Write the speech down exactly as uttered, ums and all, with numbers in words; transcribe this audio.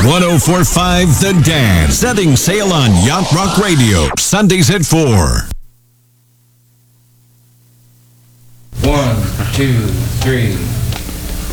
one oh four point five The Dan. Setting sail on Yacht Rock Radio. Sundays at four. One, two, three.